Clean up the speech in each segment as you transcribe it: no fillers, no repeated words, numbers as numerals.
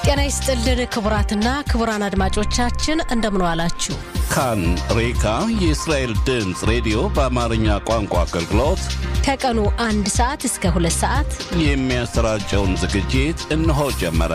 ጤና ይስጥልን ክቡራትና ክቡራን አድማጮቻችን እንደምን ዋላችሁ። ካን ሬካ የእስራኤል ድምጽ ሬዲዮ በአማርኛ ቋንቋ አገልግሎት ከቀኑ 1 ሰዓት እስከ 2 ሰዓት የሚያሰራጨውን ዝግጅት እነሆ ጀመረ።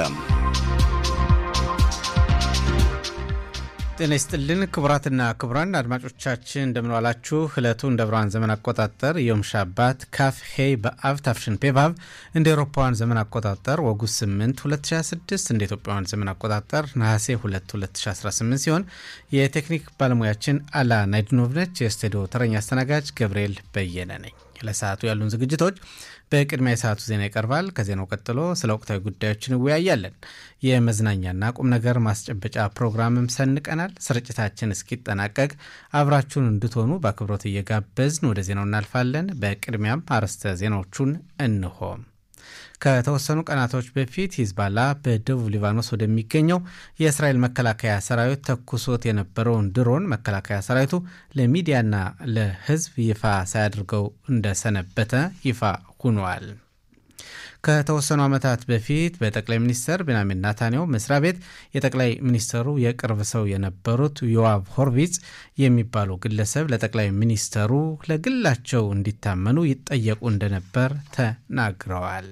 ጤና ይስጥልን ክቡራትና ክቡራን አድማጮቻችን እንደምን ዋላችሁ። ዕለቱ እንደ ብርሃን ዘመን አቆጣጠር ዮም ሻባት ካፍ ሄይ በአብ ታፍሽን ፔቫቭ እንደ አውሮፓውያን ዘመን አቆጣጠር ኦገስት 8 2026 እንደ ኢትዮጵያውያን ዘመን አቆጣጠር ነሐሴ 2 2018 ሲሆን የቴክኒክ ባለሙያችን አላ ናይድኖቭነች፣ የስቱዲዮ ተረኛ አስተናጋጅ ገብርኤል በየነ ነኝ። ለሰዓቱ ያሉን ዝግጅቶች በቅድሚያ የሰዓቱ ዜና ይቀርባል። ከዜናው ቀጥሎ ስለ ወቅታዊ ጉዳዮችን እንወያያለን። የመዝናኛና ቁም ነገር ማስጨበጫ ፕሮግራምም ሰንቀናል። ስርጭታችን እስኪጠናቀቅ አብራችሁን እንድትሆኑ በአክብሮት እየጋበዝን ወደ ዜናው እናልፋለን። በቅድሚያም አርዕስተ ዜናዎቹን እንሆ። ከተወሰኑ ቀናቶች በፊት ሂዝባላ በደቡብ ሊባኖስ ወደሚገኘው የእስራኤል መከላከያ ሰራዊት ተኩሶት የነበረውን ድሮን መከላከያ ሰራዊቱ ለሚዲያና ለሕዝብ ይፋ ሳያደርገው እንደሰነበተ ይፋ ሆኗል። ከተወሰኑ ዓመታት በፊት በጠቅላይ ሚኒስትር ቤንያሚን ኔታንያሁ መስሪያ ቤት የጠቅላይ ሚኒስትሩ የቅርብ ሰው የነበሩት ዮአቭ ሆርቪዝ የሚባሉ ግለሰብ ለጠቅላይ ሚኒስትሩ ለግላቸው እንዲታመኑ ይጠየቁ እንደነበር ተናግረዋል።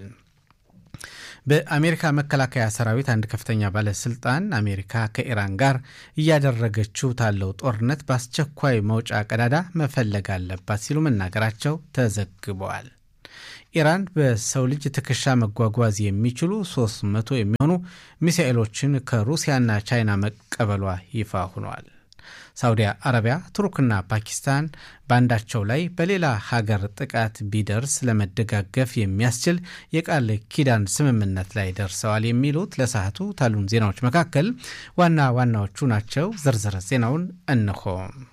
በአሜሪካ መከላከያ ሰራዊት አንድ ከፍተኛ ባለስልጣን አሜሪካ ከኢራን ጋር እያደረገችው ታለው ጦርነት በአስቸኳይ መውጫ ቀዳዳ መፈለግ አለባት ሲሉ መናገራቸው ተዘግበዋል። ኢራን በሰው ልጅ ትከሻ መጓጓዝ የሚችሉ 300 የሚሆኑ ሚሳኤሎችን ከሩሲያና ቻይና መቀበሏ ይፋ ሆኗል። ሳውዲ አረቢያ፣ ቱርክና ፓኪስታን ባንዳቸው ላይ በሌላ ሀገር ጥቃት ቢደርስ ለመደጋገፍ የሚያስችል የቃል ኪዳን ስምምነት ላይ ደርሰዋል። የሚሉት ለሰዓቱ ታሉን ዜናዎች መካከል ዋና ዋናዎቹ ናቸው። ዝርዝር ዜናውን እንሆ።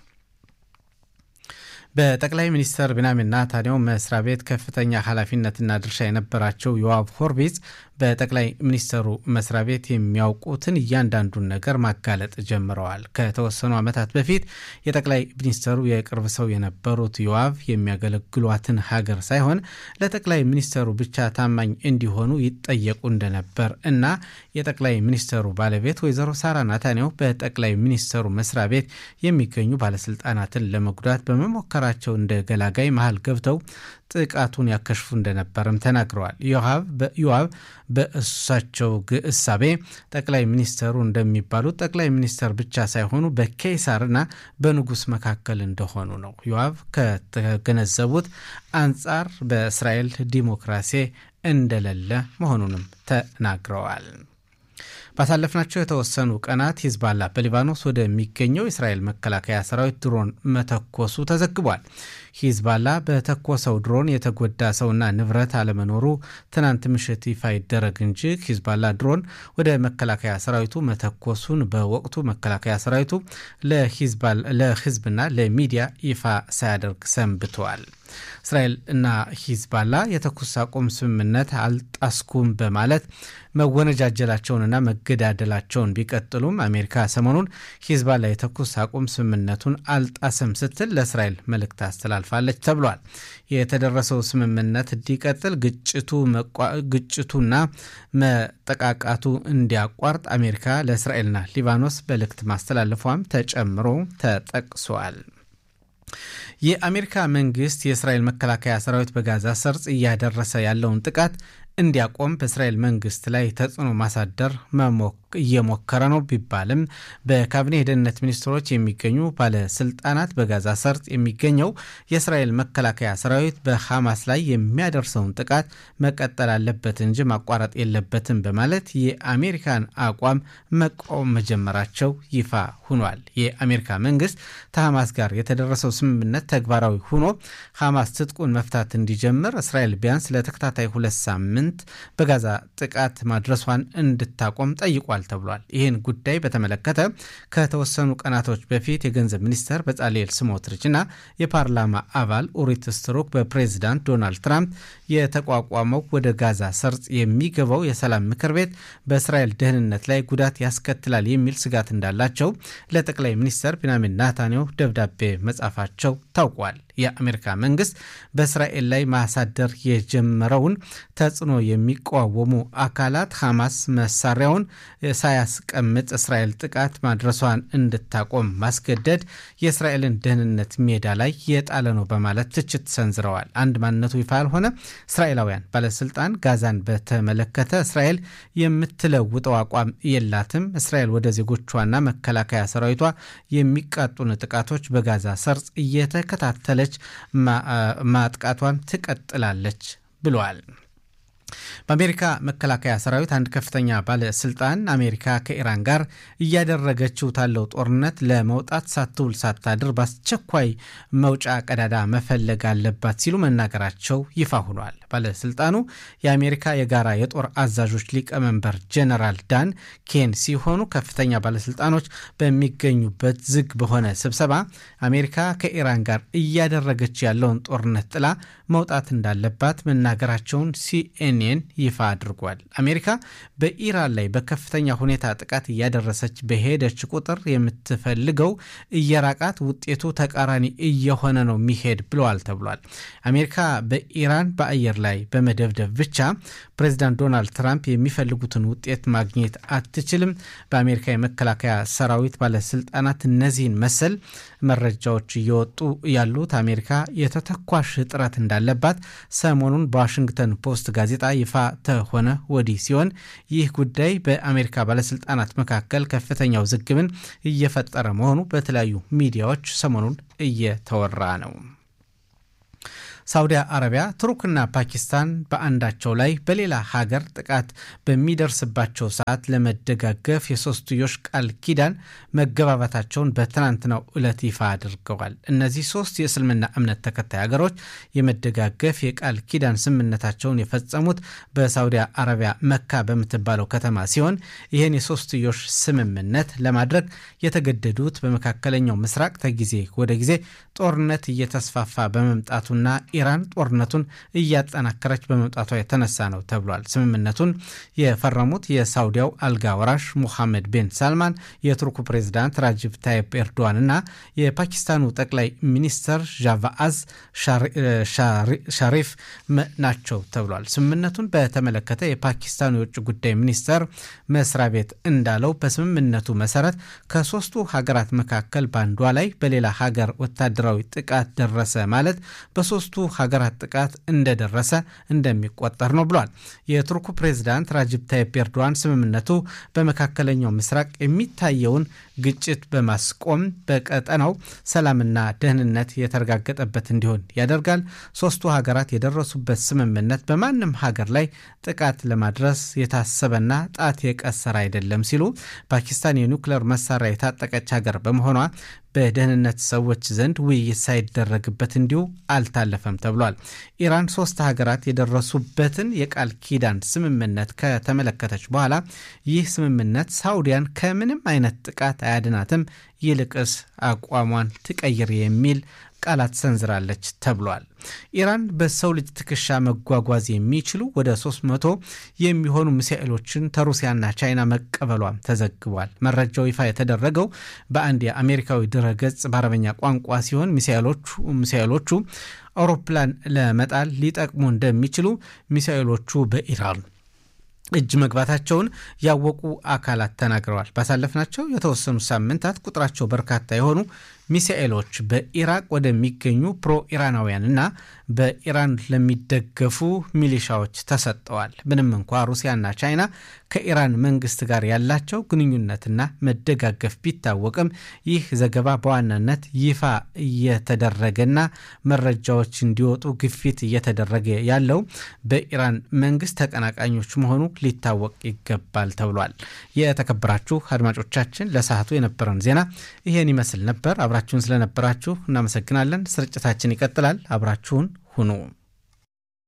በጠቅላይ ሚኒስትር ቤንያሚን ኔታንያሁ መስሪያ ቤት ከፍተኛ ኃላፊነትና ድርሻ የነበራቸው ዮአቭ ሆርቪዝ በጠቅላይ ሚኒስትሩ መስሪያ ቤት የሚያውቁትን እያንዳንዱን ነገር ማጋለጥ ጀምረዋል። ከተወሰኑ ዓመታት በፊት የጠቅላይ ሚኒስትሩ የቅርብ ሰው የነበሩት ዮአቭ የሚያገለግሏትን ሀገር ሳይሆን ለጠቅላይ ሚኒስትሩ ብቻ ታማኝ እንዲሆኑ ይጠየቁ እንደነበር እና የጠቅላይ ሚኒስትሩ ባለቤት ወይዘሮ ሳራ ኔታንያሁ በጠቅላይ ሚኒስትሩ መስሪያ ቤት የሚገኙ ባለስልጣናትን ለመጉዳት በመሞከራቸው እንደ ገላጋይ መሃል ገብተው ጥቃቱን ያከሽፉ እንደነበርም ተናግረዋል። ዮአቭ በእሳቸው ግእሳቤ ጠቅላይ ሚኒስተሩ እንደሚባሉት ጠቅላይ ሚኒስተር ብቻ ሳይሆኑ በኬሳርና በንጉስ መካከል እንደሆኑ ነው ዮአቭ ከተገነዘቡት አንጻር በእስራኤል ዲሞክራሲ እንደሌለ መሆኑንም ተናግረዋል። ባሳለፍናቸው የተወሰኑ ቀናት ሂዝባላ በሊባኖስ ወደሚገኘው የእስራኤል መከላከያ ሰራዊት ድሮን መተኮሱ ተዘግቧል። ሂዝባላ በተኮሰው ድሮን የተጎዳ ሰውና ንብረት አለመኖሩ ትናንት ምሽት ይፋ ይደረግ እንጂ ሂዝባላ ድሮን ወደ መከላከያ ሰራዊቱ መተኮሱን በወቅቱ መከላከያ ሰራዊቱ ለህዝብና ለሚዲያ ይፋ ሳያደርግ ሰንብተዋል። እስራኤል እና ሂዝባላ የተኩስ አቁም ስምምነት አልጣስኩም በማለት መወነጃጀላቸውንና መገዳደላቸውን ቢቀጥሉም አሜሪካ ሰሞኑን ሂዝባላ የተኩስ አቁም ስምምነቱን አልጣሰም ስትል ለእስራኤል መልእክት አስተላልፋለች ተብሏል። የተደረሰው ስምምነት እንዲቀጥል ግጭቱና መጠቃቃቱ እንዲያቋርጥ አሜሪካ ለእስራኤልና ሊባኖስ መልእክት ማስተላለፏም ተጨምሮ ተጠቅሷል። የአሜሪካ መንግስት የእስራኤል መከላከያ ሰራዊት በጋዛ ሰርጥ እያደረሰ ያለውን ጥቃት እንዲያቆም በእስራኤል መንግስት ላይ ተጽዕኖ ማሳደር እየሞከረ ነው ቢባልም በካቢኔ የደህንነት ሚኒስትሮች የሚገኙ ባለስልጣናት በጋዛ ሰርጥ የሚገኘው የእስራኤል መከላከያ ሰራዊት በሐማስ ላይ የሚያደርሰውን ጥቃት መቀጠል አለበት እንጂ ማቋረጥ የለበትም በማለት የአሜሪካን አቋም መቃወም መጀመራቸው ይፋ ሆኗል። የአሜሪካ መንግስት ከሐማስ ጋር የተደረሰው ስምምነት ተግባራዊ ሆኖ ሐማስ ትጥቁን መፍታት እንዲጀምር እስራኤል ቢያንስ ለተከታታይ 2 ሳምንት በጋዛ ጥቃት ማድረሷን እንድታቆም ጠይቋል ተብሏል። ይህን ጉዳይ በተመለከተ ከተወሰኑ ቀናቶች በፊት የገንዘብ ሚኒስተር በጻልኤል ስሞትሪችና የፓርላማ አባል ኡሪት ስትሩክ በፕሬዝዳንት ዶናልድ ትራምፕ የተቋቋመው ወደ ጋዛ ሰርጥ የሚገባው የሰላም ምክር ቤት በእስራኤል ደህንነት ላይ ጉዳት ያስከትላል የሚል ስጋት እንዳላቸው ለጠቅላይ ሚኒስትር ቤንያሚን ኔታንያሁ ደብዳቤ መጻፋቸው ታውቋል። የአሜሪካ መንግስት በእስራኤል ላይ ማሳደር የጀመረውን ተጽዕኖ የሚቃወሙ አካላት ሐማስ መሳሪያውን ሳያስቀምጥ እስራኤል ጥቃት ማድረሷን እንድታቆም ማስገደድ የእስራኤልን ደህንነት ሜዳ ላይ የጣለ ነው በማለት ትችት ሰንዝረዋል። አንድ ማንነቱ ይፋ ያልሆነ እስራኤላውያን ባለስልጣን ጋዛን በተመለከተ እስራኤል የምትለውጠው አቋም የላትም፣ እስራኤል ወደ ዜጎቿና መከላከያ ሰራዊቷ የሚቃጡን ጥቃቶች በጋዛ ሰርጽ እየተከታተለች ማጥቃቷን ትቀጥላለች ብለዋል። በአሜሪካ መከላከያ ሰራዊት አንድ ከፍተኛ ባለስልጣን አሜሪካ ከኢራን ጋር እያደረገችው ታለው ጦርነት ለመውጣት ሳትውል ሳታድር በአስቸኳይ መውጫ ቀዳዳ መፈለግ አለባት ሲሉ መናገራቸው ይፋ ሆኗል። ባለስልጣኑ የአሜሪካ የጋራ የጦር አዛዦች ሊቀመንበር ጄኔራል ዳን ኬን ሲሆኑ ከፍተኛ ባለስልጣኖች በሚገኙበት ዝግ በሆነ ስብሰባ አሜሪካ ከኢራን ጋር እያደረገች ያለውን ጦርነት ጥላ መውጣት እንዳለባት መናገራቸውን ሲኤንኤን ይፋ አድርጓል። አሜሪካ በኢራን ላይ በከፍተኛ ሁኔታ ጥቃት እያደረሰች በሄደች ቁጥር የምትፈልገው እየራቃት ውጤቱ ተቃራኒ እየሆነ ነው የሚሄድ ብለዋል ተብሏል። አሜሪካ በኢራን በአየር ላይ በመደብደብ ብቻ ፕሬዝዳንት ዶናልድ ትራምፕ የሚፈልጉትን ውጤት ማግኘት አትችልም። በአሜሪካ የመከላከያ ሰራዊት ባለስልጣናት እነዚህን መሰል መረጃዎች እየወጡ ያሉት አሜሪካ የተተኳሽ እጥረት እንዳለባት ሰሞኑን በዋሽንግተን ፖስት ጋዜጣ ይፋ ተሆነ ወዲህ ሲሆን ይህ ጉዳይ በአሜሪካ ባለስልጣናት መካከል ከፍተኛ ውዝግብን እየፈጠረ መሆኑ በተለያዩ ሚዲያዎች ሰሞኑን እየተወራ ነው። ሳውዲ አረቢያ ቱርክና ፓኪስታን በአንዳቸው ላይ በሌላ ሀገር ጥቃት በሚደርስባቸው ሰዓት ለመደጋገፍ የሶስትዮሽ ቃል ኪዳን መገባባታቸውን በትናንትናው ዕለት ይፋ አድርገዋል። እነዚህ ሶስት የእስልምና እምነት ተከታይ ሀገሮች የመደጋገፍ የቃል ኪዳን ስምምነታቸውን የፈጸሙት በሳውዲ አረቢያ መካ በምትባለው ከተማ ሲሆን ይህን የሶስትዮሽ ስምምነት ለማድረግ የተገደዱት በመካከለኛው ምስራቅ ከጊዜ ወደ ጊዜ ጦርነት እየተስፋፋ በመምጣቱና ኢራን ጦርነቱን እያጠናከረች በመምጣቷ የተነሳ ነው ተብሏል። ስምምነቱን የፈረሙት የሳውዲያው አልጋ ወራሽ ሙሐመድ ቢን ሳልማን፣ የቱርኩ ፕሬዝዳንት ራጂብ ታይፕ ኤርዶዋን እና የፓኪስታኑ ጠቅላይ ሚኒስትር ጃቫአዝ ሻሪፍ ናቸው ተብሏል። ስምምነቱን በተመለከተ የፓኪስታኑ የውጭ ጉዳይ ሚኒስትር መስሪያ ቤት እንዳለው በስምምነቱ መሰረት ከሶስቱ ሀገራት መካከል ባንዷ ላይ በሌላ ሀገር ወታደራዊ ጥቃት ደረሰ ማለት በሶስቱ ሀገራት ጥቃት እንደደረሰ እንደሚቆጠር ነው ብሏል። የቱርኩ ፕሬዝዳንት ራጂብ ታይፕ ኤርዶዋን ስምምነቱ በመካከለኛው ምስራቅ የሚታየውን ግጭት በማስቆም በቀጠናው ሰላምና ደህንነት የተረጋገጠበት እንዲሆን ያደርጋል። ሶስቱ ሀገራት የደረሱበት ስምምነት በማንም ሀገር ላይ ጥቃት ለማድረስ የታሰበና ጣት የቀሰረ አይደለም ሲሉ ፓኪስታን የኒውክሌር መሳሪያ የታጠቀች ሀገር በመሆኗ በደህንነት ሰዎች ዘንድ ውይይት ሳይደረግበት እንዲሁ አልታለፈም ተብሏል። ኢራን ሶስት ሀገራት የደረሱበትን የቃል ኪዳን ስምምነት ከተመለከተች በኋላ ይህ ስምምነት ሳውዲያን ከምንም አይነት ጥቃት አያድናትም፣ ይልቅስ አቋሟን ትቀይር የሚል ቃላት ሰንዝራለች ተብሏል። ኢራን በሰው ልጅ ትከሻ መጓጓዝ የሚችሉ ወደ 300 የሚሆኑ ሚሳኤሎችን ከሩሲያና ቻይና መቀበሏም ተዘግቧል። መረጃው ይፋ የተደረገው በአንድ የአሜሪካዊ ድረገጽ በአረበኛ ቋንቋ ሲሆን ሚሳኤሎቹ አውሮፕላን ለመጣል ሊጠቅሙ እንደሚችሉ ሚሳኤሎቹ በኢራን እጅ መግባታቸውን ያወቁ አካላት ተናግረዋል። ባሳለፍናቸው የተወሰኑ ሳምንታት ቁጥራቸው በርካታ የሆኑ ሚሳኤሎች በኢራቅ ወደሚገኙ ፕሮ ኢራናውያንና በኢራን ለሚደገፉ ሚሊሻዎች ተሰጠዋል። ምንም እንኳ ሩሲያና ቻይና ከኢራን መንግስት ጋር ያላቸው ግንኙነትና መደጋገፍ ቢታወቅም ይህ ዘገባ በዋናነት ይፋ እየተደረገና መረጃዎች እንዲወጡ ግፊት እየተደረገ ያለው በኢራን መንግስት ተቀናቃኞች መሆኑ ሊታወቅ ይገባል ተብሏል። የተከበራችሁ አድማጮቻችን ለሰዓቱ የነበረን ዜና ይሄን ይመስል ነበር። አብራችሁን ስለነበራችሁ እናመሰግናለን። ስርጭታችን ይቀጥላል። አብራችሁን ሁኑ።